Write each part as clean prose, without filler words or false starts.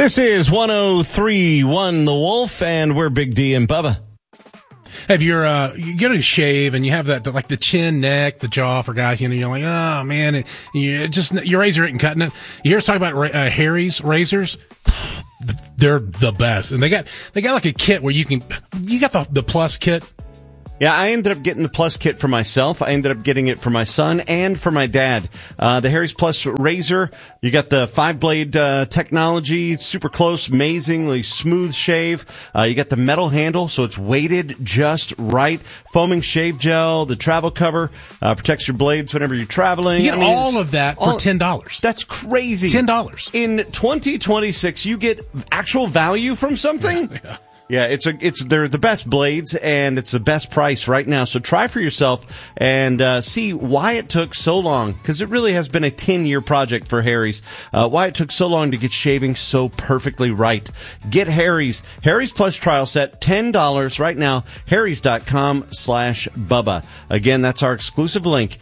This is 103.1 The Wolf, and we're Big D and Bubba. Have you get a shave and you have that, like the chin, neck, the jaw for guys, you're like, oh man, your razor isn't cutting it. You hear us talk about Harry's razors? They're the best. And they got like a kit where you got the plus kit. Yeah, I ended up getting the Plus kit for myself. I ended up getting it for my son and for my dad. The Harry's Plus razor, you got the 5-blade technology, super close, amazingly smooth shave. You got the metal handle, so it's weighted just right. Foaming shave gel, the travel cover, protects your blades whenever you're traveling. You get all of that for $10. That's crazy. $10. In 2026, you get actual value from something? Yeah, they're the best blades, and it's the best price right now. So try for yourself and see why it took so long, because it really has been a 10-year project for Harry's. Why it took so long to get shaving so perfectly right. Get Harry's Plus trial set, $10 right now. Harrys.com/Bubba. Again, that's our exclusive link.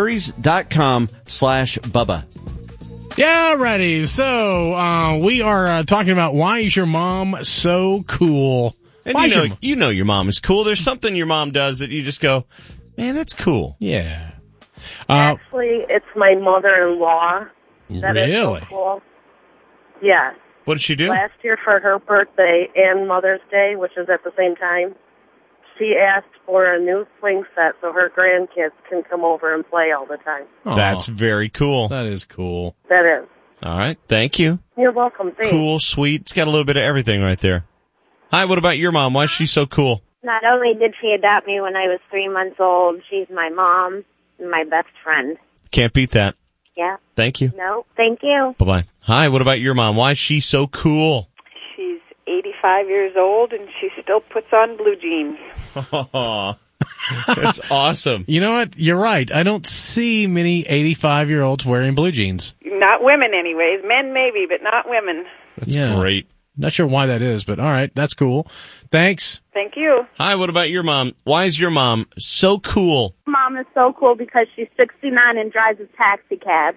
Harrys.com/Bubba. Yeah, righty. So, we are talking about why is your mom so cool? And you know your mom is cool. There's something your mom does that you just go, man, that's cool. Yeah. Actually, it's my mother-in-law. That is so cool. Yeah. What did she do? Last year for her birthday and Mother's Day, which is at the same time, she asked for a new swing set so her grandkids can come over and play all the time. Aww. That's very cool. That is cool. That is. All right. Thank you. You're welcome. Thanks. Cool, sweet. It's got a little bit of everything right there. Hi, what about your mom? Why is she so cool? Not only did she adopt me when I was 3 months old, she's my mom and my best friend. Can't beat that. Yeah. Thank you. No, thank you. Bye-bye. Hi, what about your mom? Why is she so cool? She's 85 years old, and she still puts on blue jeans. That's awesome. You know what? You're right. I don't see many 85-year-olds wearing blue jeans. Not women, anyways. Men maybe, but not women. That's great. Not sure why that is, but all right. That's cool. Thanks. Thank you. Hi, what about your mom? Why is your mom so cool? Mom is so cool because she's 69 and drives a taxi cab.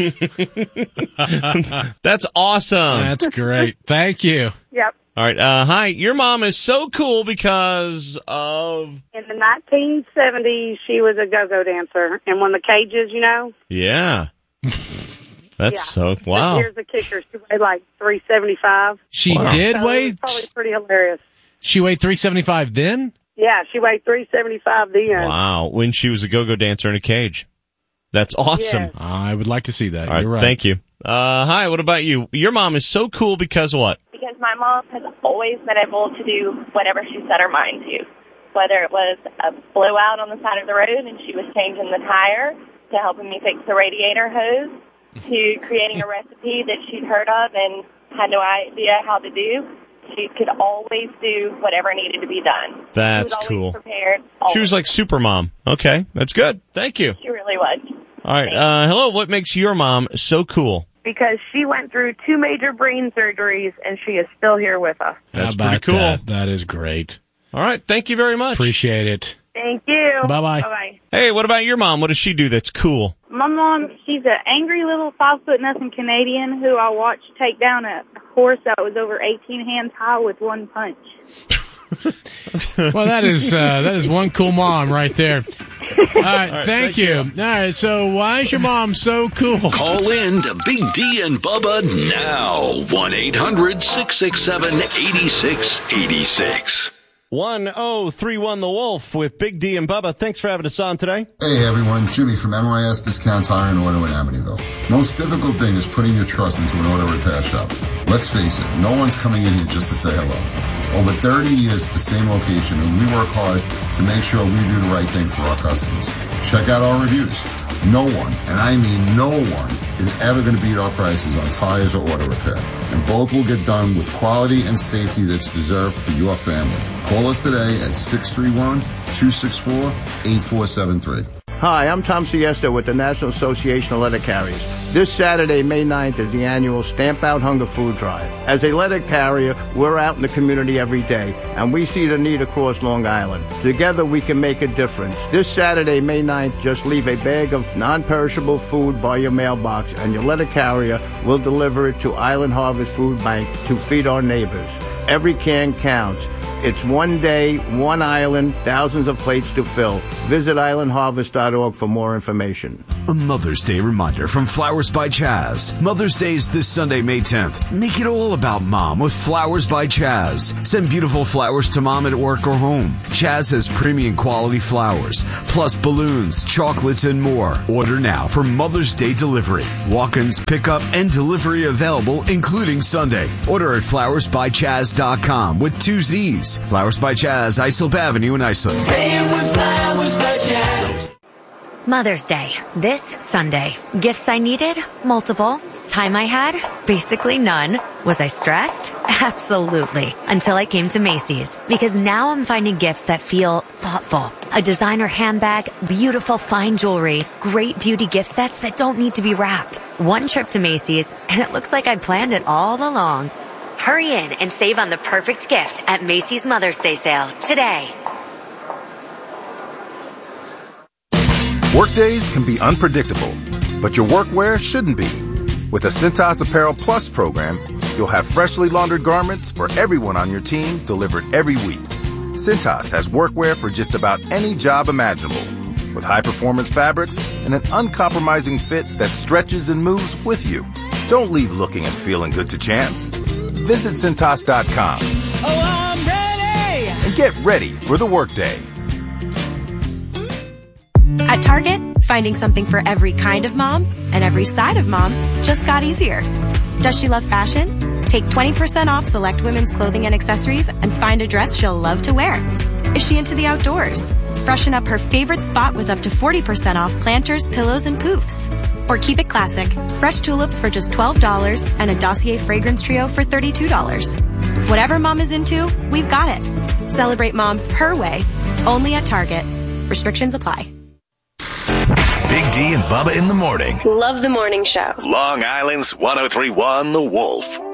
That's awesome. That's great. Thank you. Yep. All right. Hi, your mom is so cool because of... In the 1970s, she was a go-go dancer. And when the cages, Yeah. That's so... Wow. But here's the kicker. She weighed like 375. She did weigh... It was probably pretty hilarious. She weighed 375 then? Yeah, she weighed 375 then. Wow. When she was a go-go dancer in a cage. That's awesome. Yes. I would like to see that. All right, You're right. Thank you. Hi, what about you? Your mom is so cool because what? Because my mom has always been able to do whatever she set her mind to. Whether it was a blowout on the side of the road and she was changing the tire, to helping me fix the radiator hose, to creating a recipe that she'd heard of and had no idea how to do. She could always do whatever needed to be done. That's she was always cool. Prepared. She was like super mom. Okay, that's good. Thank you. She really was. All right. Hello. What makes your mom so cool? Because she went through 2 major brain surgeries, and she is still here with us. That's pretty cool. That is great. All right. Thank you very much. Appreciate it. Thank you. Bye-bye. Bye-bye. Hey, what about your mom? What does she do that's cool? My mom, she's an angry little 5'0" Canadian who I watched take down a horse that was over 18 hands high with one punch. Well, that is one cool mom right there. All right, thank you. All right, so why is your mom so cool? Call in to Big D and Bubba now. 1-800-667-8686. 1031 The Wolf with Big D and Bubba. Thanks for having us on today. Hey everyone, Jimmy from NYS Discount Tire and Auto in Amityville. Most difficult thing is putting your trust into an auto repair shop. Let's face it, no one's coming in here just to say hello. Over 30 years at the same location, and we work hard to make sure we do the right thing for our customers. Check out our reviews. No one, and I mean no one, is ever going to beat our prices on tires or auto repair. And both will get done with quality and safety that's deserved for your family. Call us today at 631-264-8473. Hi, I'm Tom Siesta with the National Association of Letter Carriers. This Saturday, May 9th, is the annual Stamp Out Hunger Food Drive. As a letter carrier, we're out in the community every day, and we see the need across Long Island. Together, we can make a difference. This Saturday, May 9th, just leave a bag of non-perishable food by your mailbox, and your letter carrier will deliver it to Island Harvest Food Bank to feed our neighbors. Every can counts. It's one day, one island, thousands of plates to fill. Visit islandharvest.org for more information. A Mother's Day reminder from Flowers by Chaz. Mother's Day is this Sunday, May 10th. Make it all about Mom with Flowers by Chaz. Send beautiful flowers to Mom at work or home. Chaz has premium quality flowers, plus balloons, chocolates, and more. Order now for Mother's Day delivery. Walk-ins, pickup, and delivery available, including Sunday. Order at flowersbychaz.com with 2 Z's. Flowers by Chaz, Islip Avenue in Islip. Say it with Flowers by Chaz. Mother's Day, this Sunday. Gifts I needed? Multiple. Time I had? Basically none. Was I stressed? Absolutely. Until I came to Macy's. Because now I'm finding gifts that feel thoughtful. A designer handbag, beautiful fine jewelry, great beauty gift sets that don't need to be wrapped. One trip to Macy's, and it looks like I planned it all along. Hurry in and save on the perfect gift at Macy's Mother's Day sale today. Workdays can be unpredictable, but your workwear shouldn't be. With the Cintas Apparel Plus program, you'll have freshly laundered garments for everyone on your team delivered every week. Cintas has workwear for just about any job imaginable, with high-performance fabrics and an uncompromising fit that stretches and moves with you. Don't leave looking and feeling good to chance. Visit Cintas.com. Oh, I'm ready! And get ready for the workday. At Target, finding something for every kind of mom and every side of mom just got easier. Does she love fashion? Take 20% off select women's clothing and accessories and find a dress she'll love to wear. Is she into the outdoors? Freshen up her favorite spot with up to 40% off planters, pillows, and poofs. Or keep it classic. Fresh tulips for just $12 and a Dossier fragrance trio for $32. Whatever mom is into, we've got it. Celebrate mom her way, only at Target. Restrictions apply. Big D and Bubba in the morning. Love the morning show. Long Island's 103.1 The Wolf.